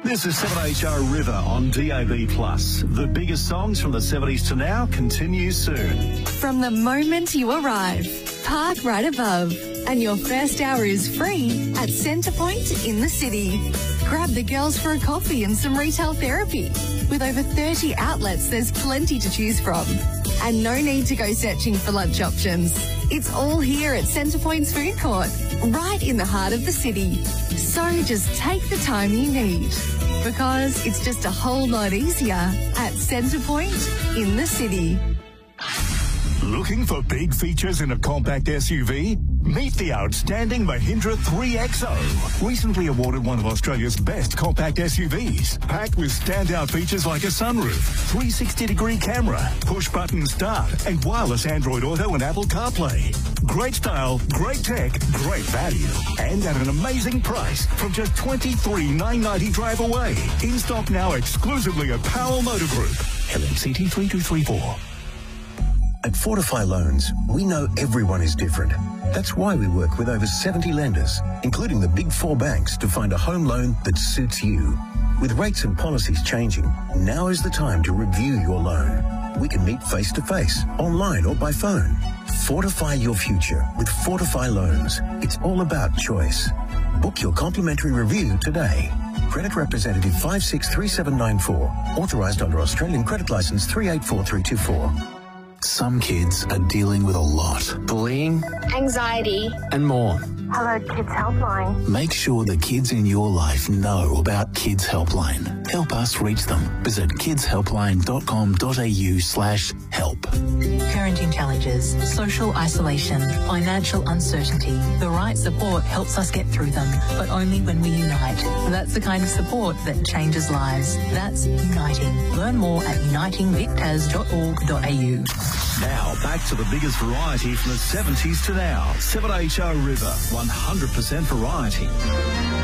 This is 7HR River on DAB+. The biggest songs from the 70s to now continue soon. From the moment you arrive, park right above, and your first hour is free at Centrepoint in the city. Grab the girls for a coffee and some retail therapy. With over 30 outlets, there's plenty to choose from. And no need to go searching for lunch options. It's all here at Centrepoint's food court, right in the heart of the city. So just take the time you need, because it's just a whole lot easier at Centrepoint in the city. Looking for big features in a compact SUV? Meet the outstanding Mahindra 3XO. Recently awarded one of Australia's best compact SUVs. Packed with standout features like a sunroof, 360-degree camera, push-button start, and wireless Android Auto and Apple CarPlay. Great style, great tech, great value. And at an amazing price from just $23,990 drive away. In stock now exclusively at Powell Motor Group. LMCT 3234. At Fortify Loans, we know everyone is different. That's why we work with over 70 lenders, including the Big Four banks, to find a home loan that suits you. With rates and policies changing, now is the time to review your loan. We can meet face-to-face, online or by phone. Fortify your future with Fortify Loans. It's all about choice. Book your complimentary review today. Credit representative 563794. Authorised under Australian Credit Licence 384324. Some kids are dealing with a lot. Bullying, anxiety, and more. Hello Kids Helpline. Make sure the kids in your life know about Kids Helpline. Help us reach them. Visit kidshelpline.com.au/help. Parenting challenges, social isolation, financial uncertainty. The right support helps us get through them, but only when we unite. That's the kind of support that changes lives. That's Uniting. Learn more at unitingvictaz.org.au. Now, back to the biggest variety from the 70s to now. 7HR River, 100% variety.